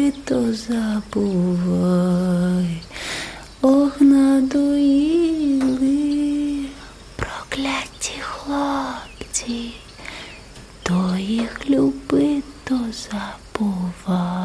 то забувай. Ох, надоїли прокляті хлопці, то їх любить, то забувай.